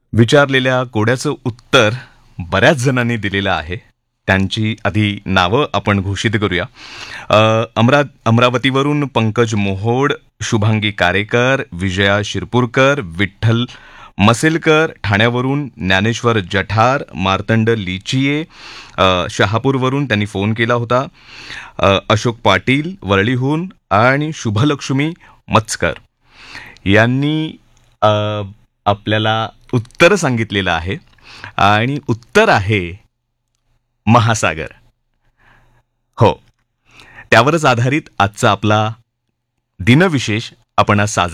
विचारलेल्या कोड्याचं उत्तर बऱ्याच जणांनी दिलेलं आहे. त्यांची आधी नावं आपण घोषित करूया. अमरावतीवरून पंकज मोहोड, शुभांगी कारेकर, विजया शिरपूरकर, विठ्ठल मसेलकर, ठाण्यावरून ज्ञानेश्वर जठार, मार्तंड लिचिये, शहापूरवरून त्यांनी फोन केला होता, अशोक पाटील वरळीहून आणि शुभलक्ष्मी मचकर यांनी आपल्याला उत्तर सांगितलेलं आहे आणि उत्तर आहे महासागर. हो, त्यावरच आधारित आजचा आपला दिनविशेष आपण आज साजरा